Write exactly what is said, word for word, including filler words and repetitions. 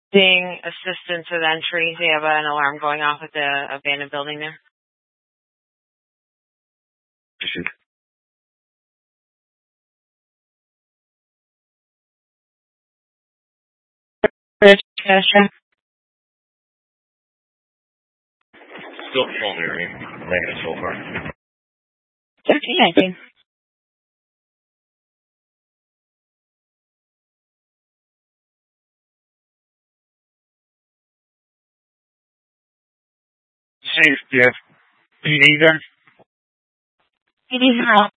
Being assistance with entry. Do you have an alarm going off at the abandoned building there? Rich, Kesha. Still pulmonary. Negative so far. thirteen nineteen. Safe, Jeff. You need them? You need some help.